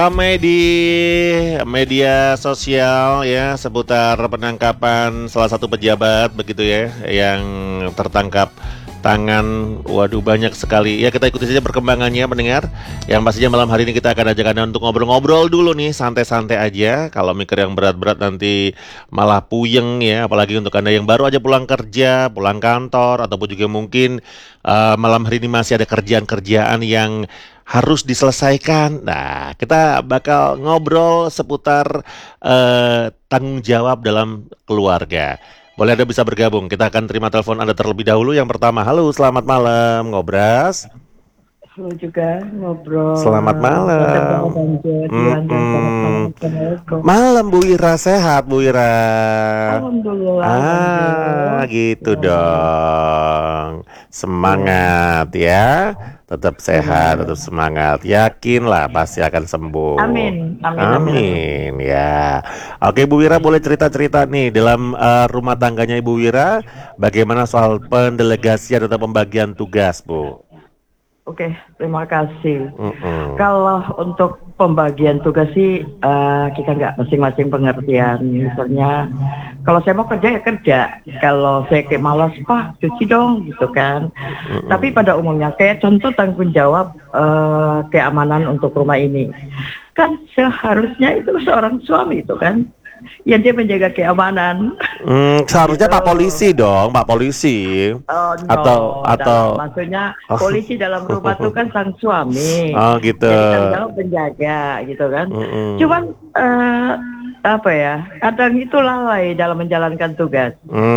Ramai di media sosial ya seputar penangkapan salah satu pejabat begitu ya yang tertangkap tangan. Waduh, banyak sekali. Ya, kita ikuti saja perkembangannya pendengar. Yang pastinya malam hari ini kita akan ajak Anda untuk ngobrol-ngobrol dulu nih, santai-santai aja. Kalau mikir yang berat-berat nanti malah puyeng ya, apalagi untuk Anda yang baru aja pulang kerja, pulang kantor, ataupun juga mungkin malam hari ini masih ada kerjaan-kerjaan yang harus diselesaikan. Nah, kita bakal ngobrol seputar tanggung jawab dalam keluarga. Boleh Anda bisa bergabung. Kita akan terima telepon Anda terlebih dahulu. Yang pertama, halo, selamat malam, Ngobras. Halo juga, ngobrol. Selamat malam. Malam Bu Ira, sehat Bu Ira. Alhamdulillah. Gitu dong. Semangat ya. Tetap sehat, tetap semangat. Yakinlah pasti akan sembuh. Amin. Amin ya. Oke Bu Wira, boleh cerita-cerita nih dalam rumah tangganya Ibu Wira, bagaimana soal pendelegasian atau pembagian tugas Bu? Oke, terima kasih. Kalau untuk pembagian tugas sih kita nggak masing-masing pengertian. Misalnya, kalau saya mau kerja ya kerja. Kalau saya kayak malas, Pak, cuci dong, gitu kan. Tapi pada umumnya kayak contoh tanggung jawab keamanan untuk rumah ini, kan seharusnya itu seorang suami itu kan, yang dia menjaga keamanan. Seharusnya Pak Polisi dong, Pak Polisi. Oh, no. Atau maksudnya polisi dalam rumah itu kan sang suami. Oh gitu. Jadi tanggung jawab penjaga gitu kan. Cuman apa ya? Kadang itu lalai dalam menjalankan tugas.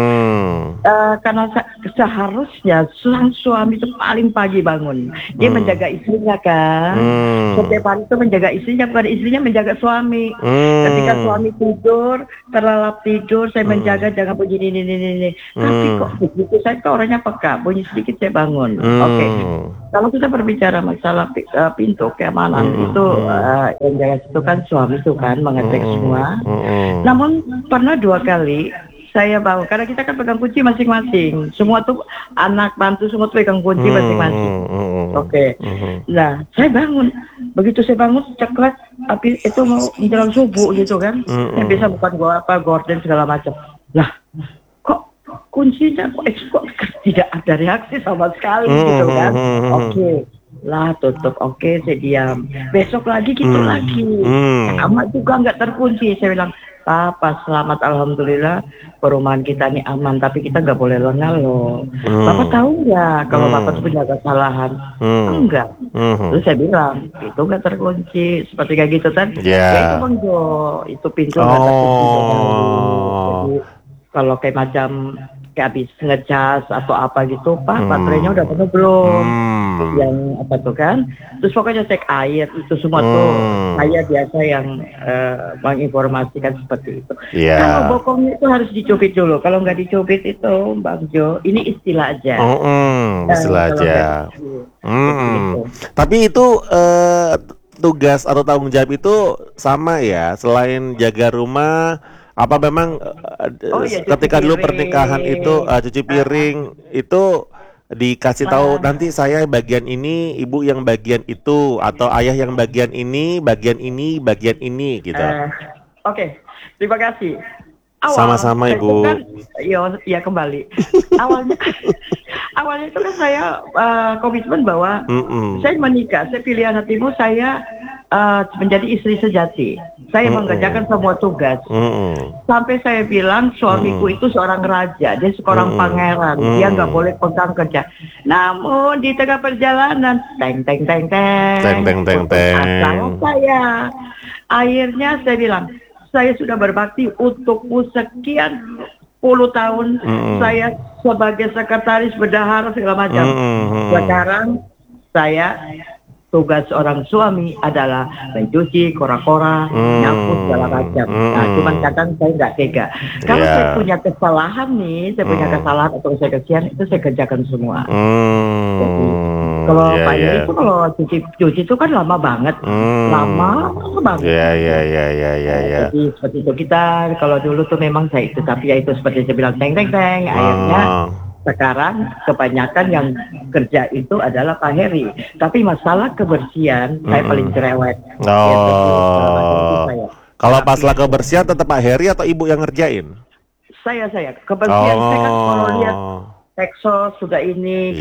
Karena seharusnya sang suami itu paling pagi bangun. Dia menjaga istrinya kan. Setiap hari itu menjaga istrinya, bukan istrinya menjaga suami. Ketika suami tidur, terlelap tidur, saya menjaga jangan bunyi ini. Tapi kok begitu, saya kok orangnya peka, bunyi sedikit saya bangun. Oke. Kalau kita berbicara masalah pintu keamanan itu yang jaga itu kan suami itu kan mengecek semua. Namun pernah 2 kali saya bangun, karena kita kan pegang kunci masing-masing. Semua tuh anak bantu semua tuh pegang kunci masing-masing. Oke. Nah, saya bangun. Begitu saya bangun, ceklat, tapi itu mau menjelang subuh gitu kan. Yang bisa bukan gorden segala macam. Lah, kok kuncinya kok tidak ada reaksi sama sekali gitu kan. Oke. Lah tutup, oke, saya diam. Besok lagi gitu lagi. Amat juga nggak terkunci. Saya bilang, Papa selamat, alhamdulillah perumahan kita ini aman, tapi kita nggak boleh lengah loh. Bapak tahu nggak kalau Bapak tuh punya kesalahan? Enggak. Terus saya bilang itu nggak terkunci, seperti kayak gitu kan? Ya itu Bang Jo, itu pintu nggak terkunci. Jadi kalau kayak macam kayak habis ngecas atau apa gitu, Pak, baterainya udah penuh belum? Yang apa tuh kan? Terus pokoknya cek air, itu semua tuh saya biasa yang menginformasikan seperti itu. Kalau bokongnya itu harus dicubit dulu. Kalau nggak dicubit itu, Bang Jo, ini istilah aja. Istilah aja. Tapi itu tugas atau tanggung jawab itu sama ya, selain jaga rumah. Apa memang ketika dulu pernikahan itu cuci piring itu dikasih tahu nanti saya bagian ini, ibu yang bagian itu, atau ayah yang bagian ini gitu. Oke, terima kasih. Sama-sama Ibu. Kan, ya kembali. awalnya itu kan saya komitmen bahwa saya menikah, saya pilihan hatimu, saya menjadi istri sejati. Saya mengerjakan semua tugas. Sampai saya bilang suamiku itu seorang raja, dia seorang pangeran, dia nggak boleh pegang kerja. Namun di tengah perjalanan, teng. Saya akhirnya saya bilang, saya sudah berbakti untukmu sekian puluh tahun. Saya sebagai sekretaris bendahara segala macam. Sekarang saya tugas seorang suami adalah mencuci, kora-kora, nyapu segala macam. Nah, cuman kadang saya nggak tega. Kalau saya punya kesalahan nih, saya punya kesalahan atau saya kesian, itu saya kerjakan semua. Jadi, kalau Pak itu kalau cuci itu kan lama banget, lama banget. Jadi seperti itu kita, kalau dulu tuh memang saya itu, tapi ya itu seperti saya bilang teng, akhirnya sekarang kebanyakan yang kerja itu adalah Pak Heri. Tapi masalah kebersihan saya paling cerewet. Oh. Kalau masalah kebersihan tetap Pak Heri atau Ibu yang ngerjain? Saya kebersihan saya kan kalau lihat Texas sudah ini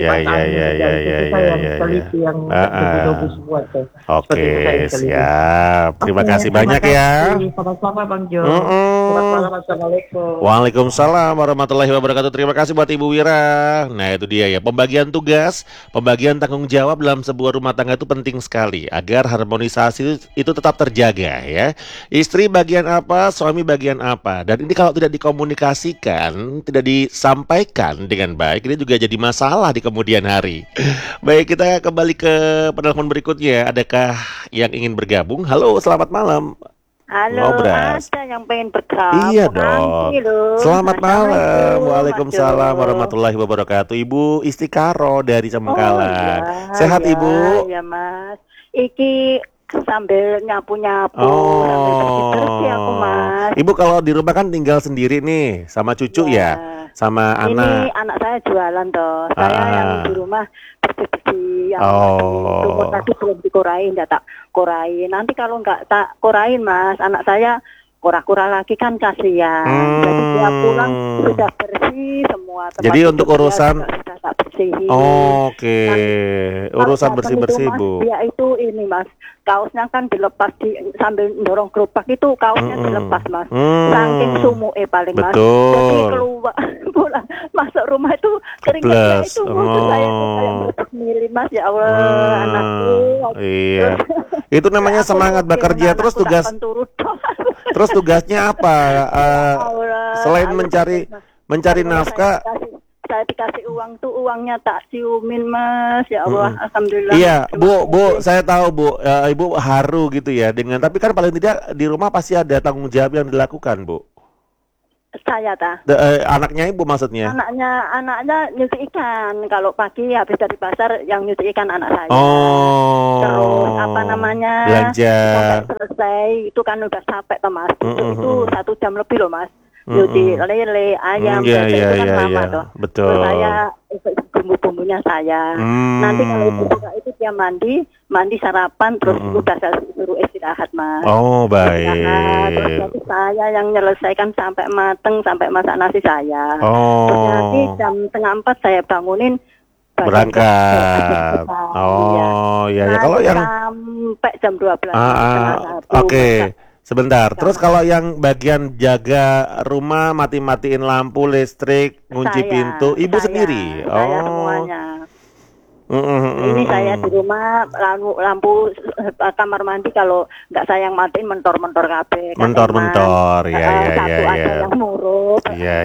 teliti yang debu semua tuh. Oke, siap. Terima kasih banyak ya. Sama-sama Bang Jo. Selamat malam, assalamualaikum. Waalaikumsalam warahmatullahi wabarakatuh. Terima kasih buat Ibu Wira. Nah itu dia ya, pembagian tugas, pembagian tanggung jawab dalam sebuah rumah tangga itu penting sekali agar harmonisasi itu tetap terjaga ya. Istri bagian apa, suami bagian apa. Dan ini kalau tidak dikomunikasikan, tidak disampaikan dengan baik, ini juga jadi masalah di kemudian hari. Baik, kita kembali ke penelpon berikutnya. Adakah yang ingin bergabung? Halo, selamat malam. Halo, Ngobras. ada yang pengen bergabung. Iya dong. Selamat malam. Waalaikumsalam warahmatullahi wabarakatuh. Ibu Istikaro dari Cemengkalan. Sehat Ibu? Ya Mas. Iki sambil nyapu-nyapu, sambil bersih-bersih aku Mas. Ibu kalau di rumah kan tinggal sendiri nih, sama cucu ya? Sama anak. Ini anak saya jualan toh. Saya yang di rumah bersih-bersih. Yang tadi belum dikorain, ya tak korain. Nanti kalau nggak tak korain Mas, anak saya kura-kura lagi kan kasihan. Jadi dia pulang sudah bersih semua. Jadi untuk urusan sudah tak bersihin. Oke. Urusan bersih-bersih Bu. Dia itu ini Mas, kaosnya kan dilepas sambil dorong gerobak itu kaosnya dilepas Mas. Saking sumuke paling Mas. Jadi keluar pulang masuk rumah itu keringetnya itu saya kayak milih Mas, ya Allah anakku. Iya. Itu namanya semangat bekerja. Terus tugasnya apa? Selain mencari nafkah, saya dikasih uang tuh, uangnya tak ciumin Mas, ya Allah. Alhamdulillah. Iya Bu, saya tahu Bu, Ibu haru gitu ya dengan, tapi kan paling tidak di rumah pasti ada tanggung jawab yang dilakukan Bu. Saya anaknya Ibu maksudnya? Anaknya nyuci ikan. Kalau pagi habis dari pasar yang nyuci ikan anak saya. Terus apa namanya? Belanja. Sampai selesai itu kan udah capek toh Mas. Itu 1 jam lebih loh Mas. Nyuci lele, ayam, itu kan lama toh. Betul. Terus saya bumbu-bumbunya saya. Nanti kalau ibu buka itu dia mandi sarapan, terus udah saya suruh istirahat Mas. Oh baik. Terus nanti saya yang menyelesaikan sampai mateng, sampai masak nasi saya. Terus nanti jam 3:30 saya bangunin berangkat. Ya. Kalau yang sampai jam 12. Oke. Sebentar, terus kalau yang bagian jaga rumah, mati-matiin lampu, listrik, ngunci pintu, Ibu sendiri? Saya semuanya. Ini saya di rumah, lampu kamar mandi kalau nggak saya yang matiin mentor-mentor kabeh. Mentor-mentor, ya. Ada yang nurut.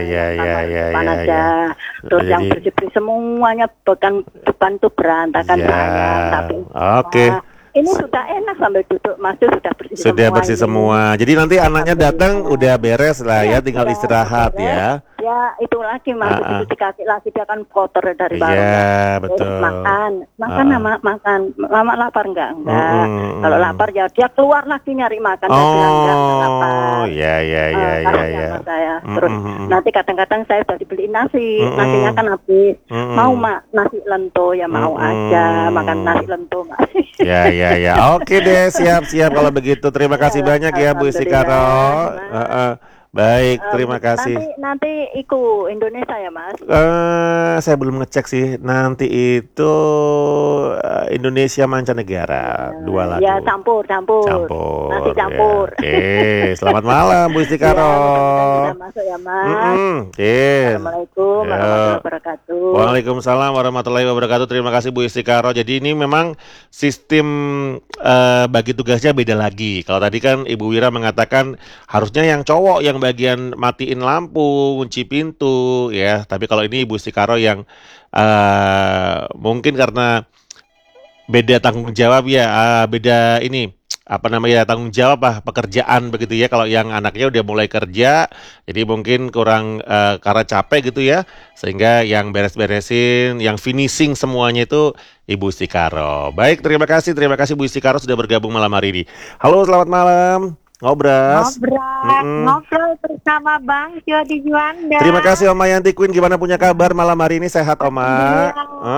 Iya. Terus yang bersih-bersih semuanya, beban tuh berantakan saya. Oke. Ini sudah enak sambil duduk Mas, sudah bersih semua. Jadi nanti anaknya datang udah beres lah ya, tinggal istirahat ya. Ya itu lagi Mas, cuci kaki lagi, dia kan kotor dari baru. Iya betul. Makan. Lama lapar enggak? Kalau lapar ya dia keluar lagi nyari makan. Iya. Saya. Terus nanti kadang-kadang saya udah dibeliin nasi, nasinya kan habis. Mau nasi lento ya mau aja makan nasi lento Mas. Ya. Oke deh, siap kalau begitu. Terima kasih banyak ya Bu Istikaro. Baik, terima kasih. Nanti ikut Indonesia ya Mas? Saya belum ngecek sih. Nanti itu Indonesia mancanegara 2 lagu. Ya campur. Nanti campur. Oke, selamat malam Bu Istikaro. Sudah masuk ya Mas. Assalamualaikum warahmatullahi wabarakatuh. Waalaikumsalam warahmatullahi wabarakatuh. Terima kasih Bu Istikaro. Jadi ini memang sistem bagi tugasnya beda lagi. Kalau tadi kan Ibu Wira mengatakan harusnya yang cowok yang bagian matiin lampu, kunci pintu ya. Tapi kalau ini Ibu Istikaro yang mungkin karena beda tanggung jawab ya, beda ini tanggung jawab pekerjaan begitu ya. Kalau yang anaknya udah mulai kerja, jadi mungkin kurang karena capek gitu ya, sehingga yang beres-beresin, yang finishing semuanya itu Ibu Istikaro. Baik, terima kasih Bu Istikaro sudah bergabung malam hari ini. Halo, selamat malam. Ngobras. Ngobrol bersama Bang Jody Juanda. Terima kasih Oma Yanti Queen. Gimana punya kabar malam hari ini? Sehat Oma?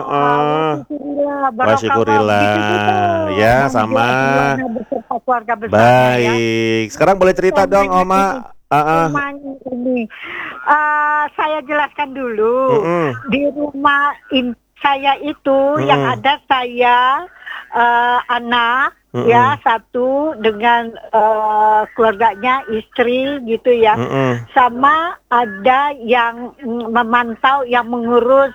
Wah, syukurillah. Ya, sama. Baik. Sekarang boleh cerita dong Oma. Ini saya jelaskan dulu. Di rumah saya itu yang ada saya, anak ya satu dengan keluarganya, istri gitu ya, sama ada yang memantau, yang mengurus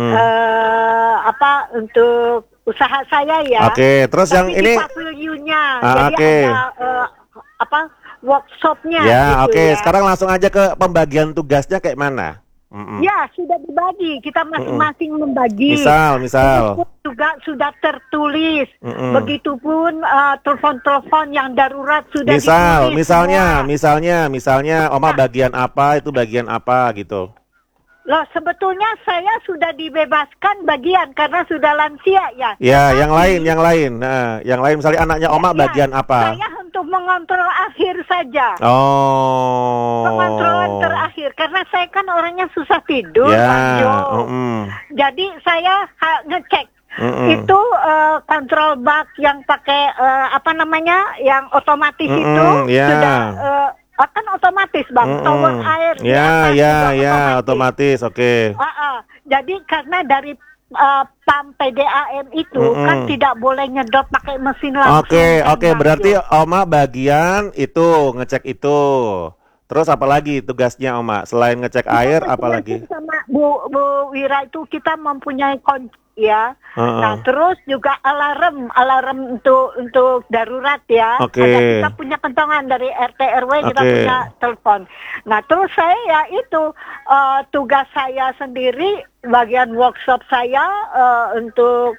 untuk usaha saya ya. Oke, terus tapi yang ini pavilionnya, jadi ada workshopnya. Ya, gitu oke. ya. Sekarang langsung aja ke pembagian tugasnya kayak mana? Ya, sudah dibagi. Kita masing-masing membagi. Misal. Itu juga sudah tertulis. Begitupun telepon-telepon yang darurat sudah ditulis. Misalnya, Oma bagian apa, itu bagian apa gitu. Loh, sebetulnya saya sudah dibebaskan bagian karena sudah lansia ya. Ya, yang lain. Nah, yang lain misalnya anaknya Oma bagian apa? Saya untuk mengontrol akhir saja. Oh. Pengontrolan terakhir karena saya kan orangnya susah tidur, Ya. Jadi saya ngecek. Itu kontrol bak yang pakai yang otomatis itu sudah akan otomatis Bang, tower air. Ya, otomatis, oke. Jadi karena dari pam PDAM itu kan tidak boleh nyedot pakai mesin langsung. Oke, berarti Oma bagian itu, ngecek itu. Terus apa lagi tugasnya Oma? Selain ngecek air, apa lagi? Sama Bu Wira itu kita mempunyai ya. Nah, terus juga alarm untuk darurat ya. Oke. Kita punya kentongan dari RT RW, kita punya telepon. Nah, terus saya ya itu tugas saya sendiri, bagian workshop saya untuk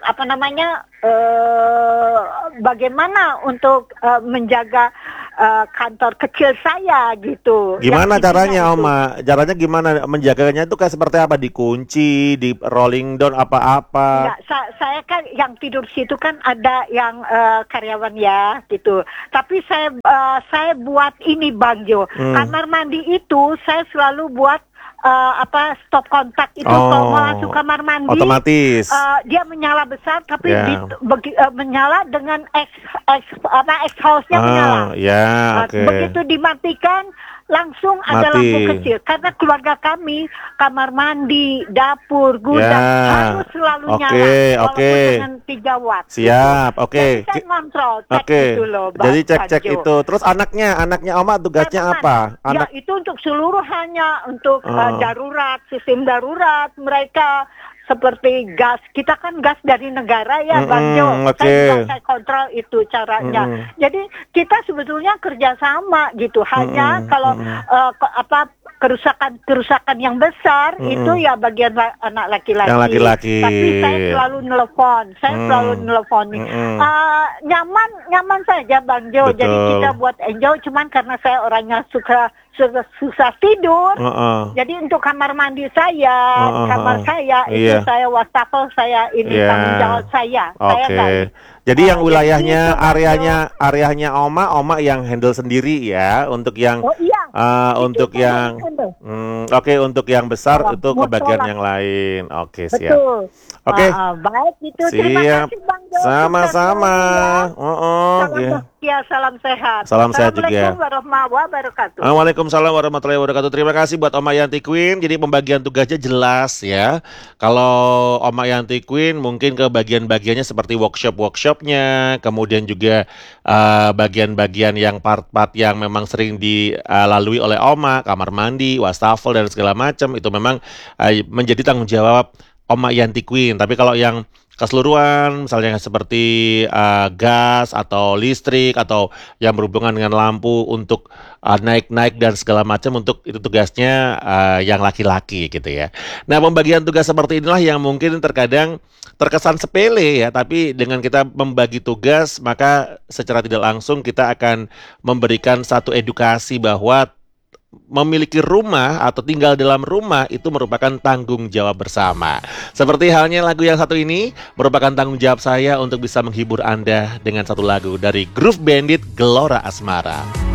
bagaimana untuk menjaga kantor kecil saya gitu. Gimana caranya Oma? Caranya gimana menjaganya itu kayak seperti apa? Dikunci, di rolling down apa-apa? Ya, saya kan yang tidur situ kan ada yang karyawan ya gitu. Tapi saya buat ini Bang Jo. Kamar mandi itu saya selalu buat stop kontak itu. Kalau mau masuk kamar mandi otomatis dia menyala besar tapi menyala dengan exhaust-nya menyala. Begitu dimatikan langsung ada lampu kecil karena keluarga kami kamar mandi, dapur, gudang harus selalu nyala walaupun dengan 3 watt. Siap, oke. Jadi saya kontrol, cek itu loh. Jadi cek itu. Terus anaknya Oma tugasnya apa? Ya itu untuk seluruhannya, untuk darurat, sistem darurat mereka. Seperti gas, kita kan gas dari negara ya Bang Jo. Saya kontrol itu caranya. Jadi kita sebetulnya kerjasama gitu. Hanya kalau kerusakan yang besar itu ya bagian anak laki-laki. Yang laki-laki. Tapi saya selalu nelpon. Nyaman saja Bang Jo. Betul. Jadi kita buat enjoy. Cuman karena saya orangnya susah tidur. Jadi untuk kamar mandi saya, kamar saya itu saya wastafel, saya ini tanggung jawab saya. Jadi yang wilayahnya areanya Oma yang handle sendiri ya untuk yang untuk yang besar itu ke bagian yang lain. Oke, siap. Oke. Baik itu. Terima kasih Bang Jo. Sama-sama. Salam sehat. Salam sehat juga. Assalamualaikum warahmatullahi wabarakatuh. Waalaikumsalam warahmatullahi wabarakatuh. Terima kasih buat Oma Yanti Queen. Jadi pembagian tugasnya jelas ya. Kalau Oma Yanti Queen mungkin ke bagian-bagiannya seperti workshopnya, kemudian juga bagian-bagian yang part-part yang memang sering dilalui oleh Oma, kamar mandi, wastafel dan segala macam itu memang menjadi tanggung jawab Oma Yanti Queen. Tapi kalau yang keseluruhan misalnya seperti gas atau listrik atau yang berhubungan dengan lampu untuk naik-naik dan segala macam, untuk itu tugasnya yang laki-laki gitu ya. Nah, pembagian tugas seperti inilah yang mungkin terkadang terkesan sepele ya, tapi dengan kita membagi tugas maka secara tidak langsung kita akan memberikan satu edukasi bahwa memiliki rumah atau tinggal dalam rumah itu merupakan tanggung jawab bersama. Seperti halnya lagu yang satu ini merupakan tanggung jawab saya untuk bisa menghibur Anda dengan satu lagu dari Groove Bandit, Gelora Asmara.